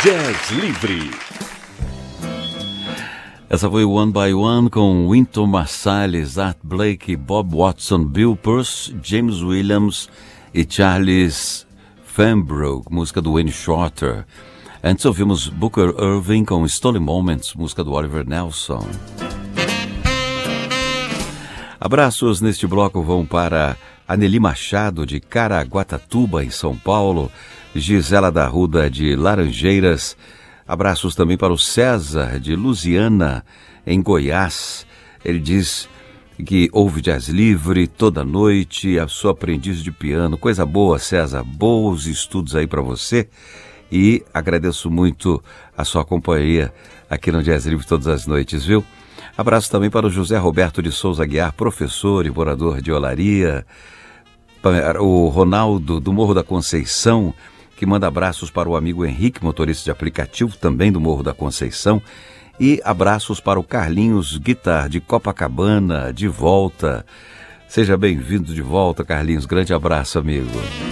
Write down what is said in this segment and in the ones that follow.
Jazz Livre. Essa foi One by One com Wynton Marsalis, Art Blakey, Bob Watson, Bill Pearce, James Williams e Charles Fambrough, música do Wayne Shorter. Antes ouvimos Booker Irving com Stolen Moments, música do Oliver Nelson. Abraços neste bloco vão para Aneli Machado, de Caraguatatuba, em São Paulo, Gisela da Ruda, de Laranjeiras. Abraços também para o César, de Lusiana, em Goiás. Ele diz que ouve Jazz Livre toda noite, sou aprendiz de piano. Coisa boa, César, bons estudos aí para você. E agradeço muito a sua companhia aqui no Jazz Livre todas as noites, viu? Abraço também para o José Roberto de Souza Aguiar, professor e morador de Olaria. Para o Ronaldo, do Morro da Conceição, que manda abraços para o amigo Henrique, motorista de aplicativo, também do Morro da Conceição. E abraços para o Carlinhos Guitar, de Copacabana, de volta. Seja bem-vindo de volta, Carlinhos. Grande abraço, amigo.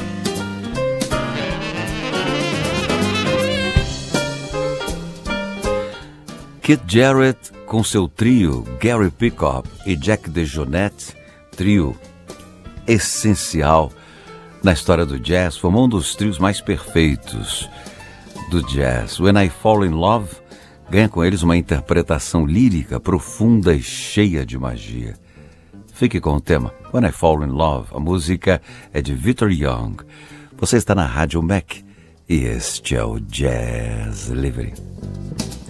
Keith Jarrett com seu trio Gary Peacock e Jack DeJohnette, trio essencial na história do jazz, formou um dos trios mais perfeitos do jazz. When I Fall in Love ganha com eles uma interpretação lírica profunda e cheia de magia. Fique com o tema When I Fall in Love. A música é de Victor Young. Você está na Rádio Mac e este é o Jazz Livre.